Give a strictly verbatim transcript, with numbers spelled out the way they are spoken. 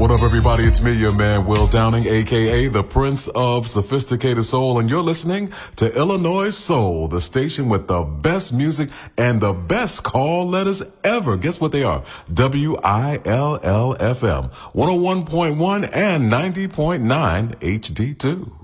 What up, everybody? It's me, your man, Will Downing, a k a the Prince of Sophisticated Soul, and you're listening to Illinois Soul, the station with the best music and the best call letters ever. Guess what they are? W I L L F M, one oh one point one and ninety point nine H D two.